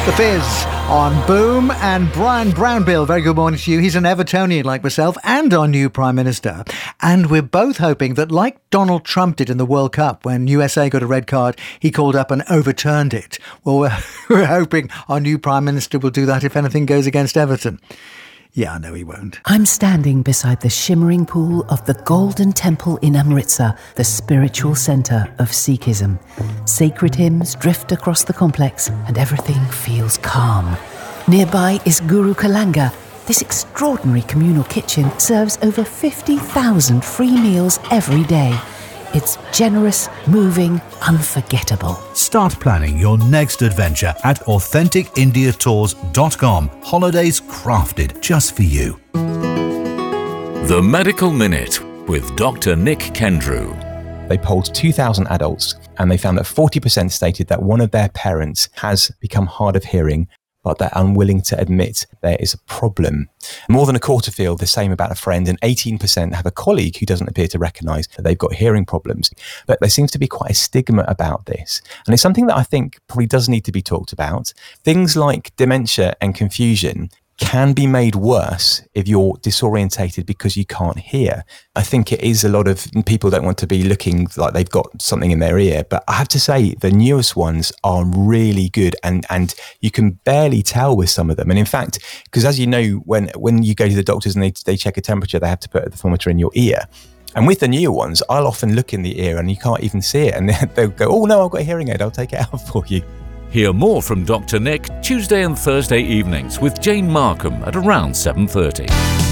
The Fizz on Boom, and Brian Brownbill, very good morning to you. He's an Evertonian like myself and our new Prime Minister. And we're both hoping that, like Donald Trump did in the World Cup when USA got a red card, he called up and overturned it. Well, we're hoping our new Prime Minister will do that if anything goes against Everton. Yeah, I know he won't. I'm standing beside the shimmering pool of the Golden Temple in Amritsar, the spiritual centre of Sikhism. Sacred hymns drift across the complex and everything feels calm. Nearby is Guru Kalanga. This extraordinary communal kitchen serves over 50,000 free meals every day. It's generous, moving, unforgettable. Start planning your next adventure at AuthenticIndiaTours.com. Holidays crafted just for you. The Medical Minute with Dr. Nick Kendrew. They polled 2,000 adults and they found that 40% stated that one of their parents has become hard of hearing, but they're unwilling to admit there is a problem. More than a quarter feel the same about a friend, and 18% have a colleague who doesn't appear to recognise that they've got hearing problems. But there seems to be quite a stigma about this. And it's something that I think probably does need to be talked about. Things like dementia and confusion can be made worse if you're disorientated because you can't hear. I think it is a lot of people don't want to be looking like they've got something in their ear, but I have to say the newest ones are really good, and you can barely tell with some of them. And in fact, because as you know, when you go to the doctors and they check a temperature, they have to put a thermometer in your ear. And with the newer ones, I'll often look in the ear and you can't even see it, and they'll go, "Oh no, I've got a hearing aid, I'll take it out for you." Hear more from Dr. Nick Tuesday and Thursday evenings with Jane Markham at around 7:30.